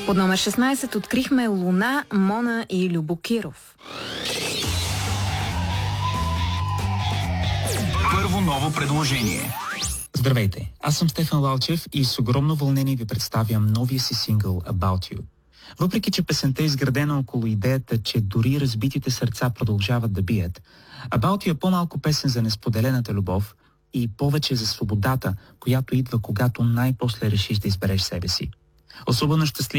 Под номер 16 открихме Луна, Мона и Любо Киров. Първо ново предложение. Здравейте, аз съм Стефан Лалчев и с огромно вълнение ви представям новия си сингъл About You. Въпреки че песента е изградена около идеята, че дори разбитите сърца продължават да бият, About You е по-малко песен за несподелената любов и повече за свободата, която идва, когато най-после решиш да избереш себе си. Особено щастлив